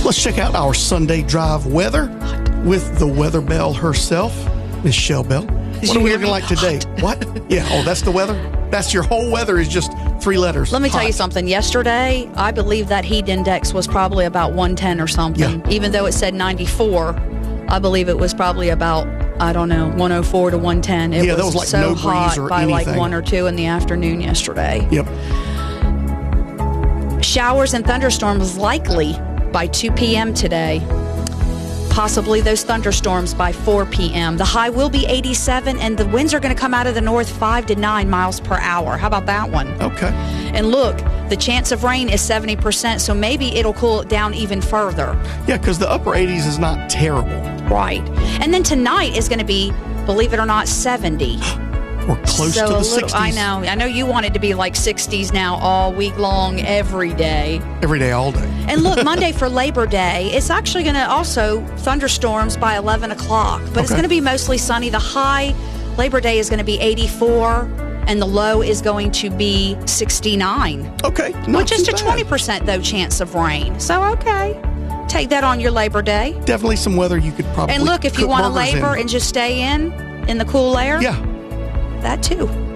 Let's check out our Sunday drive weather with the weather bell herself, Miss Shell Bell. What are we looking like today? What? Yeah, that's the weather? That's your whole weather is just 3 letters. Let me tell you something. Yesterday, I believe that heat index was probably about 110 or something. Yeah. Even though it said 94, I believe it was probably about, 104 to 110. It was like so no breeze hot or by anything. like 1 or 2 in the afternoon yesterday. Yep. Showers and thunderstorms likely by 2 p.m. today. Possibly those thunderstorms by 4 p.m. The high will be 87, and the winds are going to come out of the north 5 to 9 miles per hour. How about that one? Okay. And look, the chance of rain is 70%, so maybe it'll cool it down even further. Yeah, because the upper 80s is not terrible. Right. And then tonight is going to be, believe it or not, 70. We're close to the 60s. I know. I know you want it to be like 60s now all week long, every day. Every day, all day. And look, Monday for Labor Day, it's actually going to also thunderstorms by 11 o'clock. But It's going to be mostly sunny. The high Labor Day is going to be 84, and the low is going to be 69. Okay. With just a 20%, though, chance of rain. So, okay. Take that on your Labor Day. Definitely some weather you could probably And look, if you want to labor and just stay in the cool air. Yeah. That too.